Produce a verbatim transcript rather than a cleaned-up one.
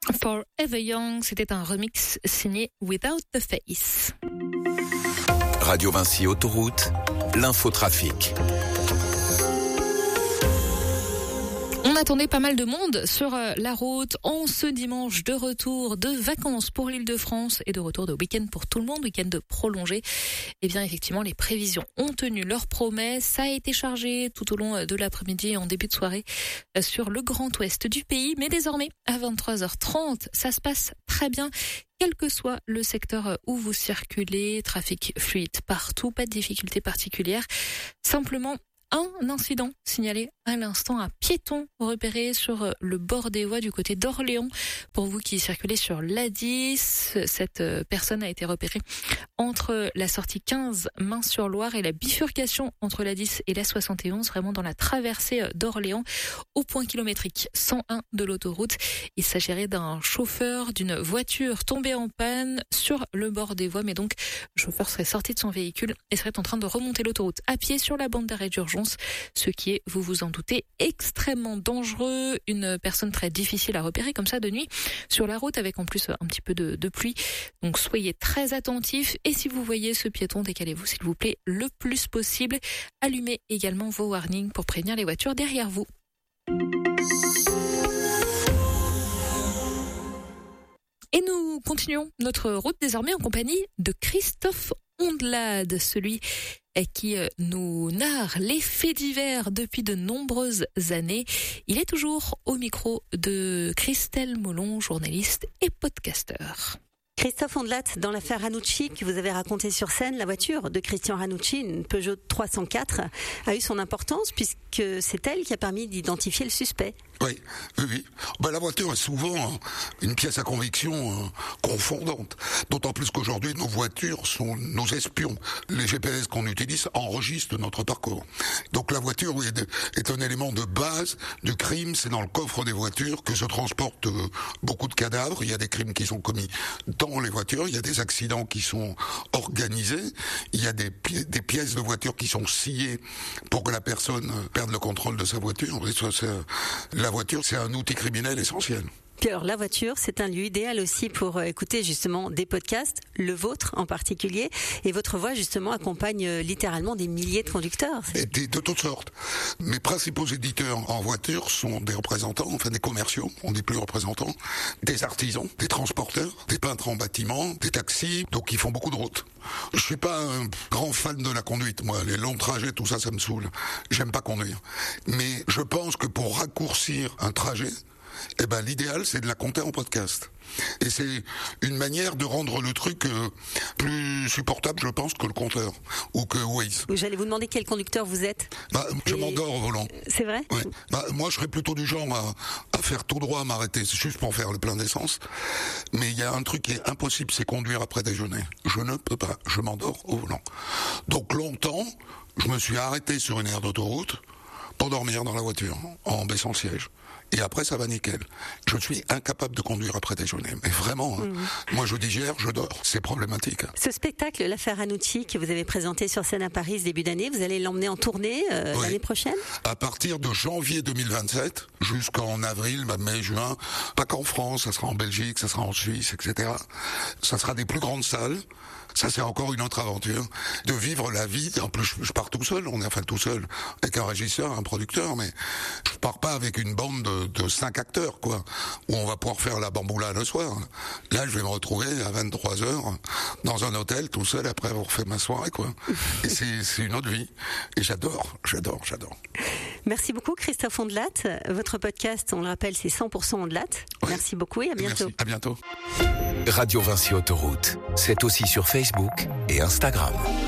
Forever Young, c'était un remix signé Without the Face. Radio Vinci Autoroute, l'infotrafic. On attendait pas mal de monde sur la route en ce dimanche de retour de vacances pour l'Île-de-France et de retour de week-end pour tout le monde, week-end prolongé. Eh bien, effectivement, les prévisions ont tenu leurs promesses. Ça a été chargé tout au long de l'après-midi et en début de soirée sur le grand ouest du pays. Mais désormais, à vingt-trois heures trente, ça se passe très bien. Quel que soit le secteur où vous circulez, trafic fluide partout, pas de difficultés particulières. Simplement, un incident signalé à l'instant, un piéton repéré sur le bord des voies du côté d'Orléans. Pour vous qui circulez sur l'A dix, cette personne a été repérée entre la sortie quinze Main-sur-Loire et la bifurcation entre l'A dix et la soixante et onze, vraiment dans la traversée d'Orléans, au point kilométrique cent un de l'autoroute. Il s'agirait d'un chauffeur d'une voiture tombée en panne sur le bord des voies, mais donc le chauffeur serait sorti de son véhicule et serait en train de remonter l'autoroute à pied sur la bande d'arrêt d'urgence, ce qui est, vous vous en doutez, extrêmement dangereux. Une personne très difficile à repérer comme ça de nuit sur la route, avec en plus un petit peu de, de pluie. Donc soyez très attentifs, et si vous voyez ce piéton, décalez-vous s'il vous plaît le plus possible. Allumez également vos warnings pour prévenir les voitures derrière vous. Et nous continuons notre route désormais en compagnie de Christophe Ondelade, celui qui nous narre les faits divers depuis de nombreuses années. Il est toujours au micro de Christelle Molon, journaliste et podcasteur. Christophe Ondelade, dans l'affaire Ranucci que vous avez racontée sur scène, la voiture de Christian Ranucci, une Peugeot trois cent quatre, a eu son importance puisque c'est elle qui a permis d'identifier le suspect. Oui, oui, oui. Ben, la voiture est souvent une pièce à conviction euh, confondante. D'autant plus qu'aujourd'hui, nos voitures sont nos espions. Les G P S qu'on utilise enregistrent notre parcours. Donc la voiture oui, est un élément de base du crime. C'est dans le coffre des voitures que se transportent euh, beaucoup de cadavres. Il y a des crimes qui sont commis dans les voitures. Il y a des accidents qui sont organisés. Il y a des, pi- des pièces de voiture qui sont sciées pour que la personne perde le contrôle de sa voiture. Et ça, c'est, la voiture, c'est un outil criminel essentiel. Puis alors, la voiture, c'est un lieu idéal aussi pour écouter justement des podcasts, le vôtre en particulier, et votre voix justement accompagne littéralement des milliers de conducteurs. Et de, de toutes sortes. Mes principaux éditeurs en voiture sont des représentants, enfin des commerciaux, on dit plus représentants, des artisans, des transporteurs, des peintres en bâtiment, des taxis, donc ils font beaucoup de routes. Je suis pas un grand fan de la conduite, moi, les longs trajets, tout ça, ça me saoule. J'aime pas conduire. Mais je pense que pour raccourcir un trajet, eh ben, l'idéal, c'est de la compter en podcast. Et c'est une manière de rendre le truc euh, plus supportable, je pense, que le compteur ou que Waze. J'allais vous demander quel conducteur vous êtes. Bah, je Et... m'endors au volant. C'est vrai ? Ouais. Bah, moi, je serais plutôt du genre à, à faire tout droit, à m'arrêter, c'est juste pour faire le plein d'essence. Mais il y a un truc qui est impossible, c'est conduire après déjeuner. Je ne peux pas, je m'endors au volant. Donc longtemps, je me suis arrêté sur une aire d'autoroute pour dormir dans la voiture, en baissant le siège. Et après, ça va nickel. Je suis incapable de conduire après déjeuner. Mais vraiment, mmh. hein, moi je digère, je dors. C'est problématique. Ce spectacle, l'affaire Ranucci, que vous avez présenté sur scène à Paris ce début d'année, vous allez l'emmener en tournée euh, oui. l'année prochaine ? À partir de janvier deux mille vingt-sept, jusqu'en avril, bah, mai, juin, pas qu'en France, ça sera en Belgique, ça sera en Suisse, et cetera. Ça sera des plus grandes salles. Ça, c'est encore une autre aventure. De vivre la vie. En plus, je pars tout seul. On est enfin tout seul avec un régisseur, un producteur, mais je pars pas avec une bande de, de cinq acteurs, quoi, où on va pouvoir faire la bamboula le soir. Là, je vais me retrouver à vingt-trois heures dans un hôtel tout seul après avoir fait ma soirée, quoi. Et c'est, c'est une autre vie. Et j'adore, j'adore, j'adore. Merci beaucoup, Christophe Ondelade. Votre podcast, on le rappelle, c'est cent pour cent Ondelade. Oui. Merci beaucoup et à bientôt. Merci. À bientôt. Radio Vinci Autoroute, c'est aussi sur Facebook et Instagram.